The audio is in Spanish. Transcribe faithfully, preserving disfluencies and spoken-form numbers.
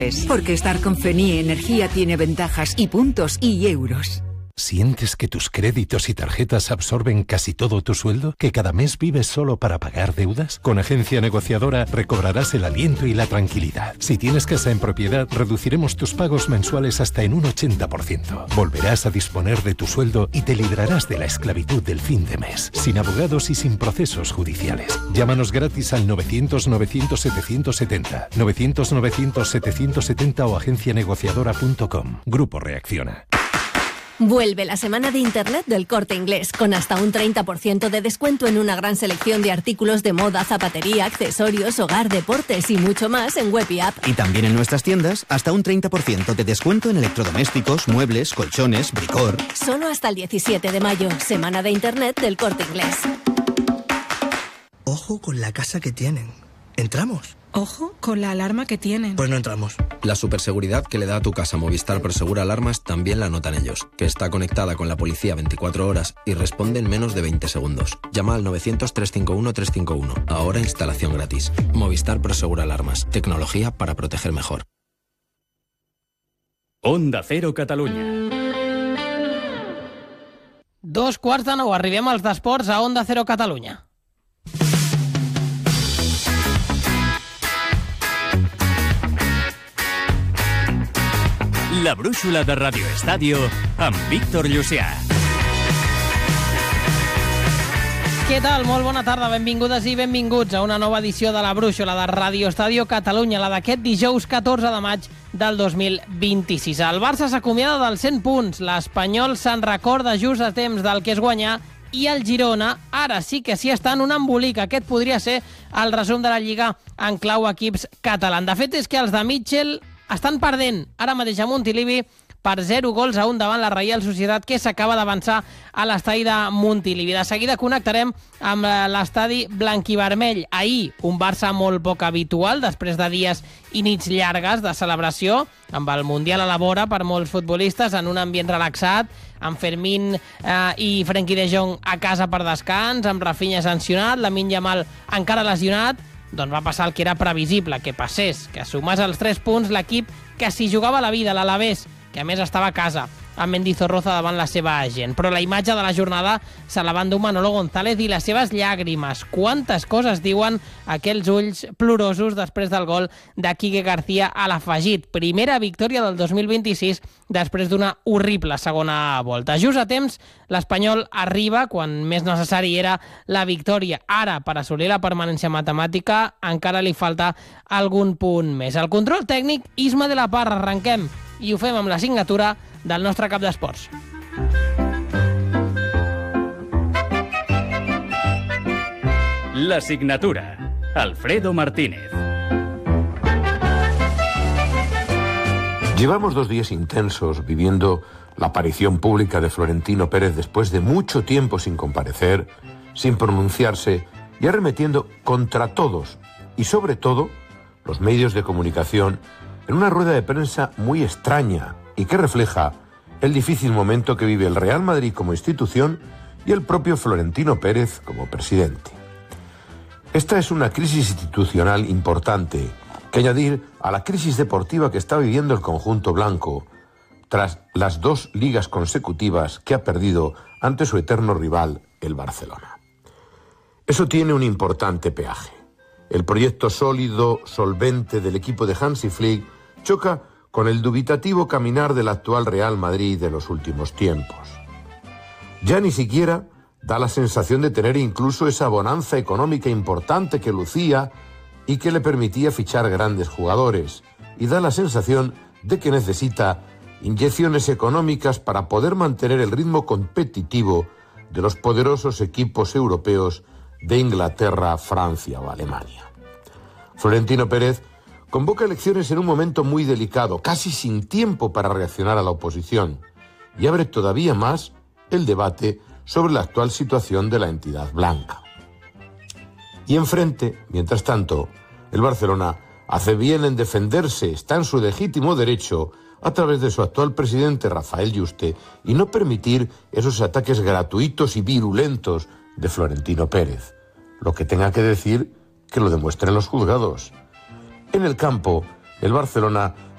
Porque estar con Fenie Energía tiene ventajas y puntos y euros. ¿Sientes que tus créditos y tarjetas absorben casi todo tu sueldo? ¿Que cada mes vives solo para pagar deudas? Con Agencia Negociadora recobrarás el aliento y la tranquilidad. Si tienes casa en propiedad, reduciremos tus pagos mensuales hasta en un ochenta por ciento. Volverás a disponer de tu sueldo y te librarás de la esclavitud del fin de mes, sin abogados y sin procesos judiciales. Llámanos gratis al novecientos novecientos setecientos setenta, novecientos novecientos setecientos setenta o agencia negociadora punto com. Grupo Reacciona. Vuelve la semana de Internet del Corte Inglés, con hasta un treinta por ciento de descuento en una gran selección de artículos de moda, zapatería, accesorios, hogar, deportes y mucho más en web y app. Y también en nuestras tiendas, hasta un treinta por ciento de descuento en electrodomésticos, muebles, colchones, bricor. Solo hasta el diecisiete de mayo, semana de Internet del Corte Inglés. Ojo con la casa que tienen. ¿Entramos? Ojo con la alarma que tienen. Pues no entramos. La superseguridad que le da a tu casa Movistar Prosegur Alarmas también la notan ellos, que está conectada con la policía veinticuatro horas y responde en menos de veinte segundos. Llama al novecientos, trescientos cincuenta y uno, trescientos cincuenta y uno. Ahora instalación gratis. Movistar Prosegur Alarmas. Tecnología para proteger mejor. Onda Cero Catalunya. Dos quarts de nou. Arribem als d'esports a Onda Cero Catalunya. La brúixola de Radio Estadio amb Víctor Llucià. Què tal? Molt bona tarda, benvingudes i benvinguts a una nova edició de la brúixola de Radio Estadio Catalunya, la d'aquest dijous catorze de maig del dos mil vint-i-sis. El Barça s'acomiada dels cent punts, l'Espanyol se'n recorda just a temps del que és guanyar i el Girona ara sí que sí està en un embolic. Aquest podria ser el resum de la Lliga en clau equips catalans. De fet, és que els de Mitchell estan perdent ara mateix a Montilivi per zero gols a un davant la Reial Societat, que s'acaba d'avançar a l'estadi de Montilivi. De seguida connectarem amb l'estadi blanquivermell. Ahir, un Barça molt poc habitual, després de dies i nits llargues de celebració, amb el Mundial a la vora per molts futbolistes, en un ambient relaxat, amb Fermín eh, i Frenkie de Jong a casa per descans, amb Rafinha sancionat, Lamine Yamal encara lesionat. Doncs va passar el que era previsible, que passés, que sumés els tres punts l'equip que s'hi jugava la vida, l'Alavés, que a més estava a casa, amb Mendizorroza davant la seva agent. Però la imatge de la jornada se la va endur Manolo González i les seves llàgrimes. Quantes coses diuen aquells ulls plorosos després del gol de Quique García a l'afegit. Primera victòria del dos mil vint-i-sis després d'una horrible segona volta. Just a temps, l'Espanyol arriba quan més necessari era la victòria. Ara, per assolir la permanència matemàtica, encara li falta algun punt més. El control tècnic, Isma de la Parra. Arrenquem i ho fem amb la signatura del nostre cap d'esports. La signatura. Alfredo Martínez. Llevamos dos días intensos viviendo la aparición pública de Florentino Pérez después de mucho tiempo sin comparecer, sin pronunciarse y arremetiendo contra todos y sobre todo los medios de comunicación en una rueda de prensa muy extraña y que refleja el difícil momento que vive el Real Madrid como institución y el propio Florentino Pérez como presidente. Esta es una crisis institucional importante que añadir a la crisis deportiva que está viviendo el conjunto blanco tras las dos ligas consecutivas que ha perdido ante su eterno rival, el Barcelona. Eso tiene un importante peaje. El proyecto sólido, solvente del equipo de Hansi Flick choca con el dubitativo caminar del actual Real Madrid de los últimos tiempos. Ya ni siquiera da la sensación de tener incluso esa bonanza económica importante que lucía y que le permitía fichar grandes jugadores, y da la sensación de que necesita inyecciones económicas para poder mantener el ritmo competitivo de los poderosos equipos europeos de Inglaterra, Francia o Alemania. Florentino Pérez convoca elecciones en un momento muy delicado, casi sin tiempo para reaccionar a la oposición, y abre todavía más el debate sobre la actual situación de la entidad blanca. Y enfrente, mientras tanto, el Barcelona hace bien en defenderse, está en su legítimo derecho, a través de su actual presidente Rafael Yuste, y no permitir esos ataques gratuitos y virulentos de Florentino Pérez. Lo que tenga que decir, que lo demuestren los juzgados. En el campo, el Barcelona